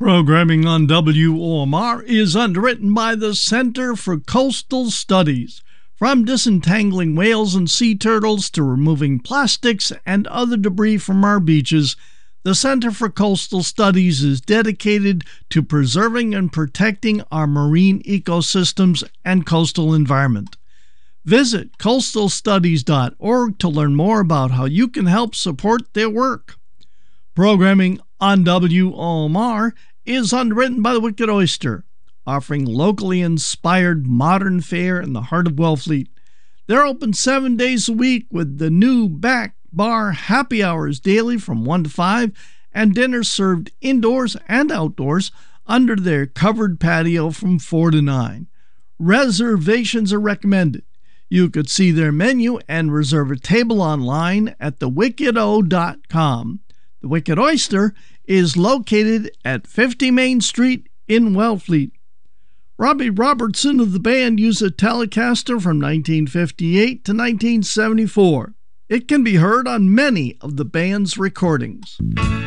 Programming on WOMR is underwritten by the Center for Coastal Studies. From disentangling whales and sea turtles to removing plastics and other debris from our beaches, the Center for Coastal Studies is dedicated to preserving and protecting our marine ecosystems and coastal environment. Visit coastalstudies.org to learn more about how you can help support their work. Programming on WOMR is underwritten by the Wicked Oyster, offering locally inspired modern fare in the heart of Wellfleet. They're open 7 days a week with the new back bar happy hours daily from 1 to 5 and dinner served indoors and outdoors under their covered patio from 4 to 9. Reservations are recommended. You could see their menu and reserve a table online at thewickedo.com. The Wicked Oyster is located at 50 Main Street in Wellfleet. Robbie Robertson of the band used a Telecaster from 1958 to 1974. It can be heard on many of the band's recordings.